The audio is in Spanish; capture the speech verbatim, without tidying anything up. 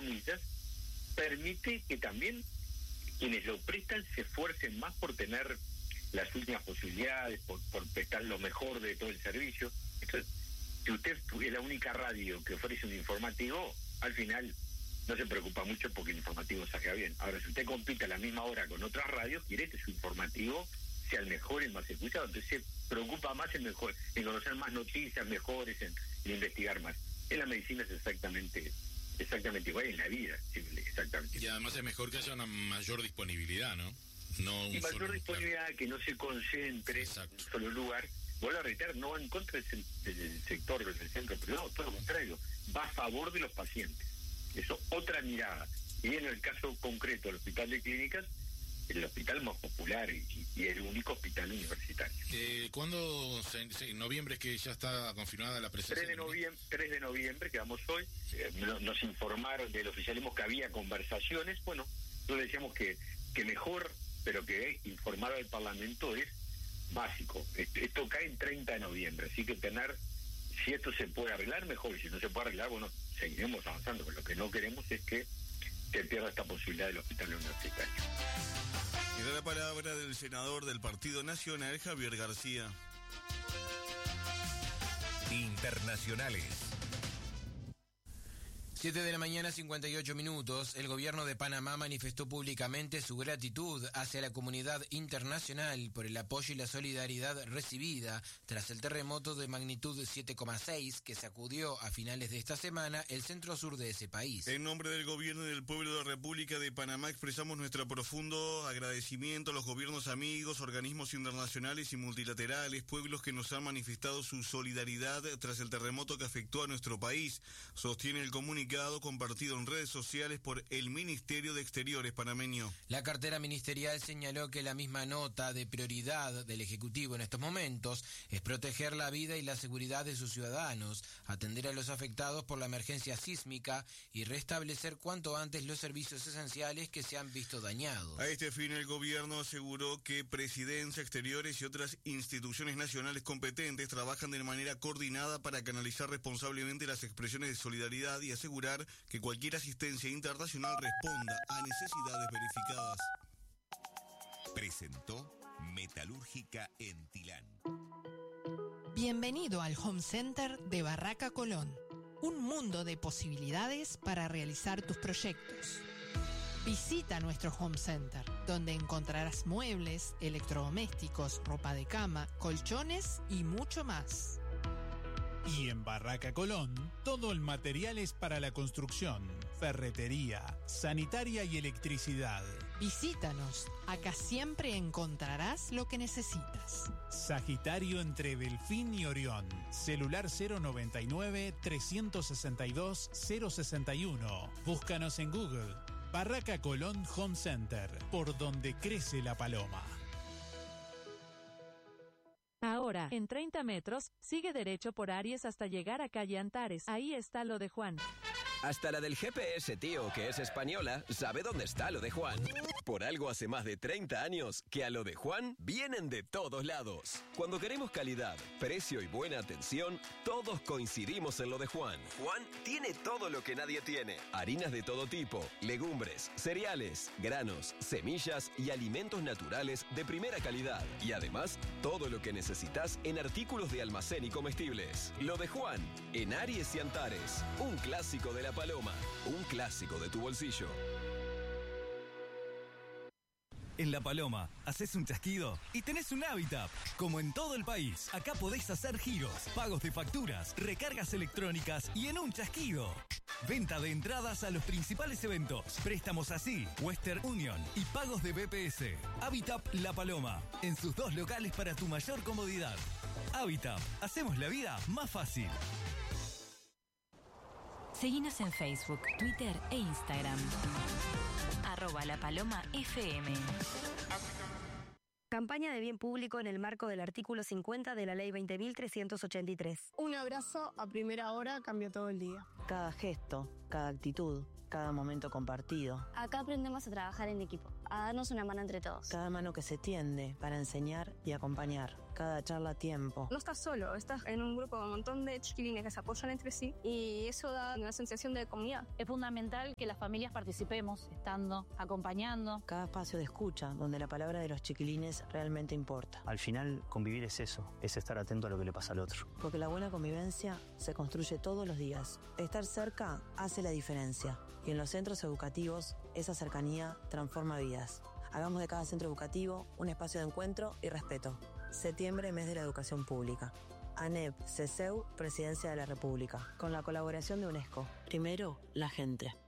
comillas, permite que también quienes lo prestan se esfuercen más por tener las últimas posibilidades, por, por prestar lo mejor de todo el servicio. Entonces, si usted es la única radio que ofrece un informativo, al final no se preocupa mucho porque el informativo salga bien. Ahora, si usted compite a la misma hora con otras radios, quiere que su informativo sea el mejor, el más escuchado. Entonces se preocupa más en, mejor, en conocer más noticias mejores, en, en investigar más. En la medicina es exactamente exactamente igual, en la vida exactamente. Y además es mejor que haya una mayor disponibilidad, ¿no? No un y mayor solo disponibilidad, que no se concentre Exacto. en un solo lugar. Vuelvo a reiterar, no va en contra del, del sector, del centro privado, todo lo contrario, va a favor de los pacientes. Eso, otra mirada. Y en el caso concreto del Hospital de Clínicas, el hospital más popular y, y el único hospital universitario. Eh, ¿Cuándo? Se, se, en noviembre es que ya está confirmada la presencia. tres de noviembre, tres de noviembre, que vamos hoy, eh, nos, nos informaron del oficialismo que había conversaciones. Bueno, nosotros decíamos que, que mejor, pero que informar al Parlamento es básico. Esto, esto cae en treinta de noviembre, así que tener, si esto se puede arreglar, mejor, y si no se puede arreglar, bueno, seguiremos avanzando, pero lo que no queremos es que se pierda esta posibilidad del hospital universitario. Y da la palabra del senador del Partido Nacional, Javier García. Internacionales. siete de la mañana, cincuenta y ocho minutos. El gobierno de Panamá manifestó públicamente su gratitud hacia la comunidad internacional por el apoyo y la solidaridad recibida tras el terremoto de magnitud siete coma seis que sacudió a finales de esta semana el centro-sur de ese país. En nombre del gobierno y del pueblo de la República de Panamá expresamos nuestro profundo agradecimiento a los gobiernos amigos, organismos internacionales y multilaterales, pueblos que nos han manifestado su solidaridad tras el terremoto que afectó a nuestro país, sostiene el comunicado compartido en redes sociales por el Ministerio de Exteriores panameño. La cartera ministerial señaló que la misma nota de prioridad del Ejecutivo en estos momentos es proteger la vida y la seguridad de sus ciudadanos, atender a los afectados por la emergencia sísmica y restablecer cuanto antes los servicios esenciales que se han visto dañados. A este fin, el gobierno aseguró que Presidencia, Exteriores y otras instituciones nacionales competentes trabajan de manera coordinada para canalizar responsablemente las expresiones de solidaridad y asegurar que cualquier asistencia internacional responda a necesidades verificadas. Presentó Metalúrgica en Tilán. Bienvenido al Home Center de Barraca Colón. Un mundo de posibilidades para realizar tus proyectos. Visita nuestro Home Center, donde encontrarás muebles, electrodomésticos, ropa de cama, colchones y mucho más. Y en Barraca Colón, todo el material es para la construcción, ferretería, sanitaria y electricidad. Visítanos, acá siempre encontrarás lo que necesitas. Sagitario entre Delfín y Orión. Celular cero noventa y nueve, trescientos sesenta y dos, cero sesenta y uno. Búscanos en Google. Barraca Colón Home Center, por donde crece la paloma. Ahora, en treinta metros, sigue derecho por Aries hasta llegar a calle Antares. Ahí está lo de Juan. Hasta la del G P S, tío, que es española, sabe dónde está lo de Juan. Por algo hace más de treinta años que a lo de Juan vienen de todos lados. Cuando queremos calidad, precio y buena atención, todos coincidimos en lo de Juan. Juan tiene todo lo que nadie tiene. Harinas de todo tipo, legumbres, cereales, granos, semillas y alimentos naturales de primera calidad. Y además, todo lo que necesitas en artículos de almacén y comestibles. Lo de Juan, en Aries y Antares. Un clásico de la Paloma, un clásico de tu bolsillo. En La Paloma, haces un chasquido y tenés un Habitap. Como en todo el país, acá podés hacer giros, pagos de facturas, recargas electrónicas y en un chasquido. Venta de entradas a los principales eventos, préstamos así, Western Union y pagos de B P S. Habitap La Paloma, en sus dos locales para tu mayor comodidad. Habitap, hacemos la vida más fácil. Seguinos en Facebook, Twitter e Instagram. Arroba La Paloma F M. Campaña de bien público en el marco del artículo cincuenta de la Ley veinte mil trescientos ochenta y tres. Un abrazo a primera hora cambia todo el día. Cada gesto, cada actitud, cada momento compartido. Acá aprendemos a trabajar en equipo, a darnos una mano entre todos. Cada mano que se tiende para enseñar y acompañar. cada charla tiempo. No estás solo, estás en un grupo con un montón de chiquilines que se apoyan entre sí y eso da una sensación de comunidad. Es fundamental que las familias participemos, estando, acompañando. Cada espacio de escucha, donde la palabra de los chiquilines realmente importa. Al final, convivir es eso, es estar atento a lo que le pasa al otro. Porque la buena convivencia se construye todos los días. Estar cerca hace la diferencia. Y en los centros educativos, esa cercanía transforma vidas. Hagamos de cada centro educativo un espacio de encuentro y respeto. Septiembre, mes de la educación pública. ANEP, CESEU, Presidencia de la República. Con la colaboración de UNESCO. Primero, la gente.